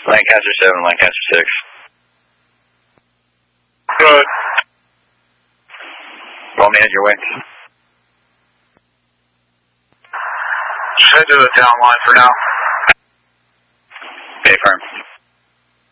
Lancaster 7, Lancaster 6. Good. Roll manage your wing. Just head to the down line for now. Okay, firm.